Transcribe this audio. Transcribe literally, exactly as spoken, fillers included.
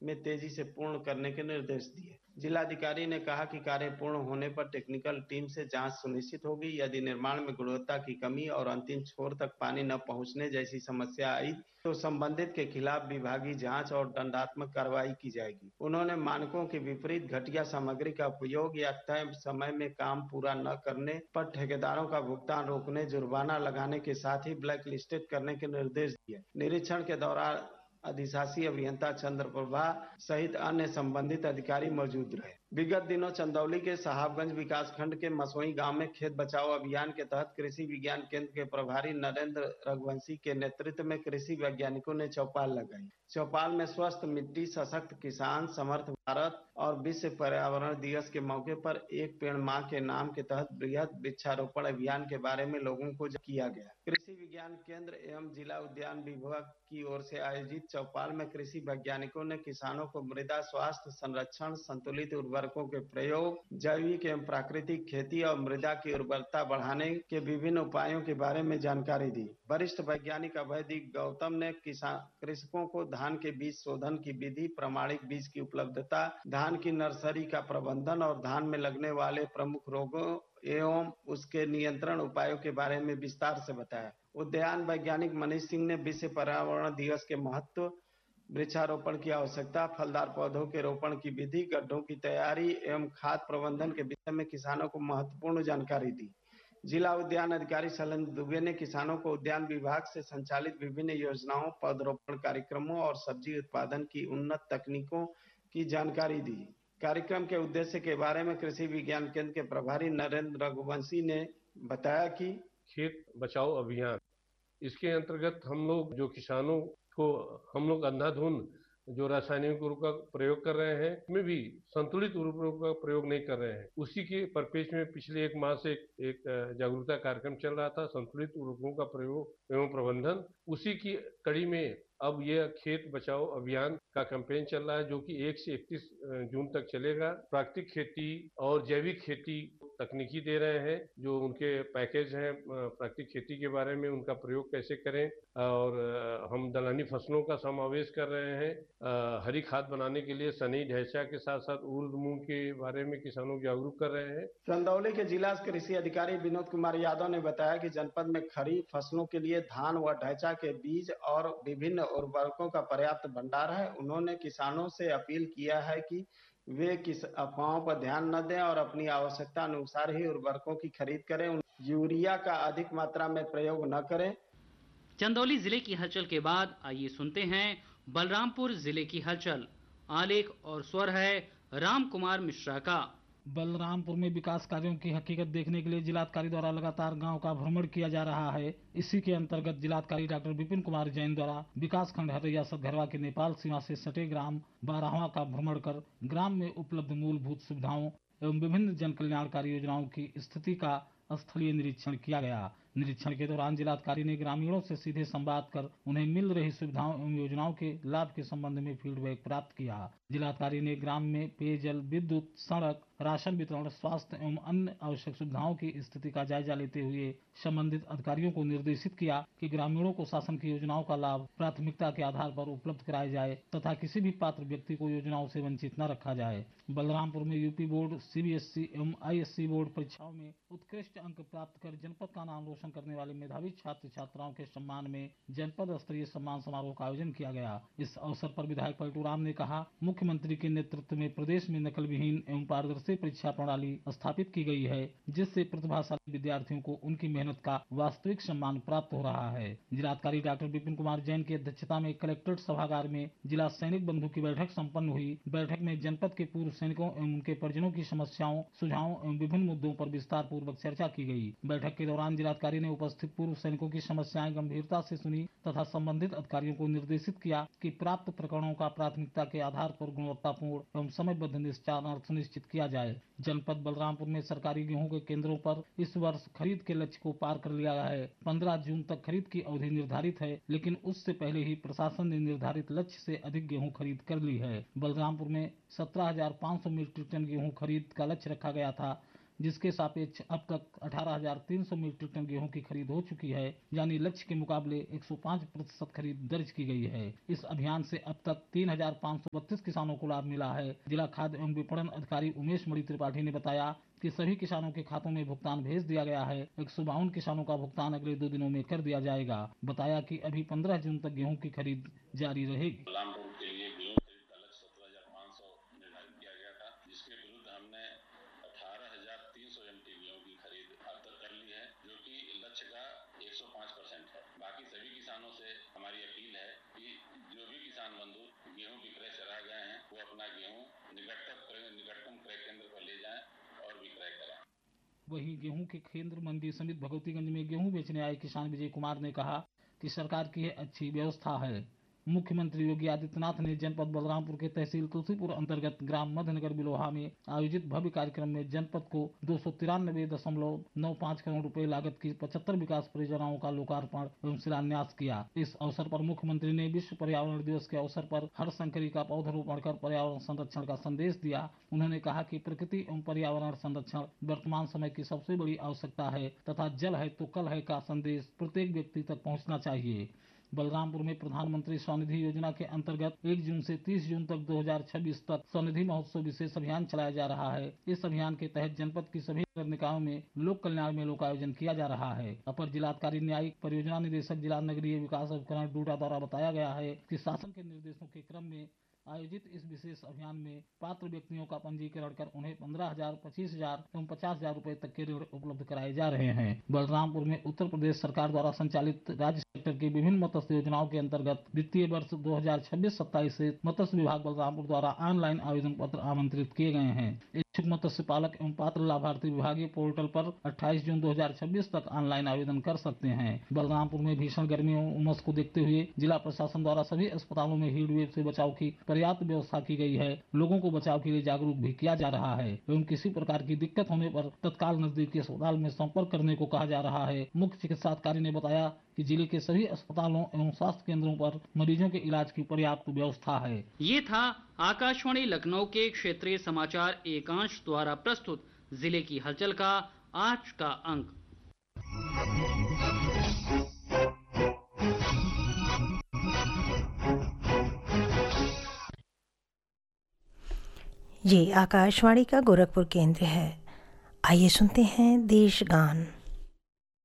में तेजी से पूर्ण करने के निर्देश दिए। जिलाधिकारी ने कहा कि कार्य पूर्ण होने पर टेक्निकल टीम से जांच सुनिश्चित होगी। यदि निर्माण में गुणवत्ता की कमी और अंतिम छोर तक पानी न पहुंचने जैसी समस्या आई तो संबंधित के खिलाफ विभागीय जांच और दंडात्मक कार्रवाई की जाएगी। उन्होंने मानकों के विपरीत घटिया सामग्री का उपयोग या तय समय में काम पूरा न करने पर ठेकेदारों का भुगतान रोकने, जुर्माना लगाने के साथ ही ब्लैक लिस्टेड करने के निर्देश दिए। निरीक्षण के दौरान अधिशासी अभियंता चंद्रप्रभा सहित अन्य संबंधित अधिकारी मौजूद रहे। विगत दिनों चंदौली के साहबगंज विकासखंड के मसोई गांव में खेत बचाओ अभियान के तहत कृषि विज्ञान केंद्र के प्रभारी नरेंद्र रघुवंशी के नेतृत्व में कृषि वैज्ञानिकों ने चौपाल लगाई। चौपाल में स्वस्थ मिट्टी, सशक्त किसान, समर्थ भारत और विश्व पर्यावरण दिवस के मौके पर एक पेड़ मां के नाम के तहत बृहद वृक्षारोपण अभियान के बारे में लोगों को किया गया। कृषि विज्ञान केंद्र एवं जिला उद्यान विभाग की ओर से आयोजित चौपाल में कृषि वैज्ञानिकों ने किसानों को मृदा स्वास्थ्य संरक्षण, संतुलित उर्वरकों के प्रयोग, जैविक एवं प्राकृतिक खेती और मृदा की उर्वरता बढ़ाने के विभिन्न उपायों के बारे में जानकारी दी। वरिष्ठ वैज्ञानिक अभयदीप गौतम ने किसान कृषकों को धान के बीज शोधन की विधि, प्रमाणिक बीज की उपलब्धता, धान की नर्सरी का प्रबंधन और धान में लगने वाले प्रमुख रोगों एवं उसके नियंत्रण उपायों के बारे में विस्तार से बताया। उद्यान वैज्ञानिक मनीष सिंह ने विश्व पर्यावरण दिवस के महत्व, वृक्षारोपण की आवश्यकता, फलदार पौधों के रोपण की विधि, गड्ढों की तैयारी एवं खाद प्रबंधन के विषय में किसानों को महत्वपूर्ण जानकारी दी। जिला उद्यान अधिकारी शैलेंद्र दुबे ने किसानों को उद्यान विभाग से संचालित विभिन्न योजनाओं, पौधरोपण कार्यक्रमों और सब्जी उत्पादन की उन्नत तकनीकों की जानकारी दी। कार्यक्रम के उद्देश्य के बारे में कृषि विज्ञान केंद्र के प्रभारी नरेंद्र रघुवंशी ने बताया कि खेत बचाओ अभियान, इसके अंतर्गत हम लोग जो किसानों को हम लोग अंधाधुंध जो रासायनिक उर्वरक का प्रयोग कर रहे हैं, उसमें भी संतुलित उर्वरक का प्रयोग नहीं कर रहे हैं। उसी के परिप्रेक्ष्य में पिछले एक माह से एक जागरूकता कार्यक्रम चल रहा था, संतुलित उर्वरकों का प्रयोग एवं प्रबंधन। उसी की कड़ी में अब यह खेत बचाओ अभियान का कैंपेन चल रहा है, जो कि एक से इकतीस जून तक चलेगा। प्राकृतिक खेती और जैविक खेती तकनीकी दे रहे हैं, जो उनके पैकेज हैं प्राकृतिक खेती के बारे में, उनका प्रयोग कैसे करें, और हम दलहनी फसलों का समावेश कर रहे हैं। हरी खाद बनाने के लिए सनई ढैंचा के साथ साथ उर्द मूंग के बारे में किसानों को जागरूक कर रहे हैं। चंदौली के जिला कृषि अधिकारी विनोद कुमार यादव ने बताया कि जनपद में खरीफ फसलों के लिए धान व ढैंचा के बीज और विभिन्न उर्वरकों का पर्याप्त भंडार है। उन्होंने किसानों से अपील किया है कि वे किस अफवाहों पर ध्यान न दें और अपनी आवश्यकता अनुसार ही उर्वरकों की खरीद करें। यूरिया का अधिक मात्रा में प्रयोग न करें। चंदौली जिले की हलचल के बाद आइए सुनते हैं बलरामपुर जिले की हलचल। आलेख और स्वर है राम कुमार मिश्रा का। बलरामपुर में विकास कार्यों की हकीकत देखने के लिए जिलाधिकारी द्वारा लगातार गांव का भ्रमण किया जा रहा है। इसी के अंतर्गत जिलाधिकारी डॉक्टर विपिन कुमार जैन द्वारा विकास खंड हरैया सतघरवा के नेपाल सीमा से सटे ग्राम बारहवा का भ्रमण कर ग्राम में उपलब्ध मूलभूत सुविधाओं एवं विभिन्न जन कल्याणकारी योजनाओं की स्थिति का स्थलीय निरीक्षण किया गया। निरीक्षण के दौरान जिलाधिकारी ने ग्रामीणों से सीधे संवाद कर उन्हें मिल रही सुविधाओं एवं योजनाओं के लाभ के संबंध में फीडबैक प्राप्त किया। जिलाधिकारी ने ग्राम में पेयजल, विद्युत, सड़क, राशन वितरण, स्वास्थ्य एवं अन्य आवश्यक सुविधाओं की स्थिति का जायजा लेते हुए संबंधित अधिकारियों को निर्देशित किया कि ग्रामीणों को शासन की योजनाओं का लाभ प्राथमिकता के आधार पर उपलब्ध कराया जाए तथा किसी भी पात्र व्यक्ति को योजनाओं से वंचित न रखा जाए। बलरामपुर में यूपी बोर्ड, सीबीएसई एवं आईएससी बोर्ड परीक्षाओं में उत्कृष्ट अंक प्राप्त कर जनपद का नाम रोशन करने वाले मेधावी छात्र छात्राओं के सम्मान में जनपद स्तरीय सम्मान समारोह का आयोजन किया गया। इस अवसर पर विधायक पलटू राम ने कहा, मुख्यमंत्री के नेतृत्व में प्रदेश में नकल विहीन एवं पारदर्शी परीक्षा प्रणाली स्थापित की गई है, जिससे प्रतिभाशाली विद्यार्थियों को उनकी मेहनत का वास्तविक सम्मान प्राप्त हो रहा है। जिलाधिकारी डॉक्टर विपिन कुमार जैन की अध्यक्षता में कलेक्ट्रेट सभागार में जिला सैनिक बंधु की बैठक संपन्न हुई। बैठक में जनपद के पूर्व सैनिकों एवं उनके परिजनों की समस्याओं, सुझावों एवं विभिन्न मुद्दों पर विस्तार पूर्वक चर्चा की गई। बैठक के दौरान जिलाधिकारी ने उपस्थित पूर्व सैनिकों की समस्याएं गंभीरता से सुनी तथा संबंधित अधिकारियों को निर्देशित किया कि प्राप्त प्रकरणों का प्राथमिकता के आधार पर गुणवत्तापूर्ण एवं समयबद्ध निस्तारण सुनिश्चित किया जाए। जनपद बलरामपुर में सरकारी गेहूं के केंद्रों पर इस वर्ष खरीद के लक्ष्य को पार कर लिया है। पंद्रह जून तक खरीद की अवधि निर्धारित है, लेकिन उससे पहले ही प्रशासन ने निर्धारित लक्ष्य से अधिक गेहूं खरीद कर ली है। बलरामपुर में सत्रह हजार पाँच सौ मीट्रिक टन गेहूं खरीद का लक्ष्य रखा गया था, जिसके सापेक्ष अब तक अठारह हजार तीन सौ मीट्रिक टन गेहूं की खरीद हो चुकी है, यानी लक्ष्य के मुकाबले एक सौ पाँच प्रतिशत खरीद दर्ज की गई है। इस अभियान से अब तक तीन हजार पाँच सौ बत्तीस किसानों को लाभ मिला है। जिला खाद्य एवं विपणन अधिकारी उमेश मणि त्रिपाठी ने बताया कि सभी किसानों के खातों में भुगतान भेज दिया गया है। एक सौ बावन किसानों का भुगतान अगले दो दिनों में कर दिया जाएगा। बताया कि अभी पंद्रह जून तक गेहूं की खरीद जारी रहेगी। बलरामपुर के लिए गेहूं खरीद का लक्ष्य सत्रह हजार पाँच सौ निर्धारित किया गया था, जिसके विरुद्ध हमने अठारह हजार तीन सौ एमटी गेहूं की खरीद अब तक कर ली है, जो कि लक्ष्य का एक सौ पाँच परसेंट है। बाकी सभी किसानों से हमारी अपील है कि जो भी किसान बंधु गेहूं विक्रय से रह गए हैं, वो अपना गेहूं निकटतम निकटतम क्रय केंद्र पर ले जाएं और विक्रय करें। वहीं गेहूं के केंद्र मंडी समित भगवतीगंज में गेहूं बेचने आए किसान विजय कुमार ने कहा कि सरकार की यह अच्छी व्यवस्था है। मुख्यमंत्री योगी आदित्यनाथ ने जनपद बलरामपुर के तहसील तुलसीपुर अंतर्गत ग्राम मध्यनगर बिलोहा में आयोजित भव्य कार्यक्रम में जनपद को दो सौ तिरानबे दशमलव नौ पाँच करोड़ रुपए लागत की पचहत्तर विकास परियोजनाओं का लोकार्पण एवं शिलान्यास किया। इस अवसर पर मुख्यमंत्री ने विश्व पर्यावरण दिवस के अवसर पर हर शंकरी का पौधरोपण कर पर्यावरण संरक्षण का संदेश दिया। उन्होंने कहा कि प्रकृति एवं पर्यावरण संरक्षण वर्तमान समय की सबसे बड़ी आवश्यकता है तथा जल है तो कल है का संदेश प्रत्येक व्यक्ति तक पहुँचना चाहिए। बलरामपुर में प्रधानमंत्री स्वनिधि योजना के अंतर्गत एक जून से तीस जून तक दो हजार छब्बीस तक स्वनिधि महोत्सव विशेष अभियान चलाया जा रहा है। इस अभियान के तहत जनपद की सभी नगर निकायों में लोक कल्याण मेलों का आयोजन किया जा रहा है। अपर जिलाधिकारी न्यायिक परियोजना निदेशक जिला नगरीय विकास उपकरण डूडा द्वारा बताया गया है कि शासन के निर्देशों के क्रम में आयोजित इस विशेष अभियान में पात्र व्यक्तियों का पंजीकरण कर उन्हें पंद्रह हजार, पच्चीस हजार एवं पचास हजार रूपए तक के ऋण उपलब्ध कराए जा रहे हैं। बलरामपुर में उत्तर प्रदेश सरकार द्वारा संचालित राज्य सेक्टर की विभिन्न मत्स्य योजनाओं के अंतर्गत वित्तीय वर्ष दो हजार छब्बीस सत्ताईस से मत्स्य विभाग बलरामपुर द्वारा ऑनलाइन आवेदन पत्र आमंत्रित किए गए हैं। इच्छुक मत्स्य पालक एवं पात्र लाभार्थी विभागीय पोर्टल पर अट्ठाईस जून दो हजार छब्बीस तक ऑनलाइन आवेदन कर सकते हैं। बलरामपुर में भीषण गर्मी एवं उमस को देखते हुए जिला प्रशासन द्वारा सभी अस्पतालों में हीट वेव से बचाव की पर्याप्त व्यवस्था की गई है। लोगों को बचाव के लिए जागरूक भी किया जा रहा है एवं किसी प्रकार की दिक्कत होने पर तत्काल नजदीकी अस्पताल में संपर्क करने को कहा जा रहा है। मुख्य चिकित्सा अधिकारी ने बताया कि जिले के सभी अस्पतालों एवं स्वास्थ्य केंद्रों पर मरीजों के इलाज की पर्याप्त व्यवस्था है। ये था आकाशवाणी लखनऊ के क्षेत्रीय समाचार एकांश द्वारा प्रस्तुत जिले की हलचल का आज का अंक। ये आकाशवाणी का गोरखपुर केंद्र है। आइए सुनते हैं देश गान।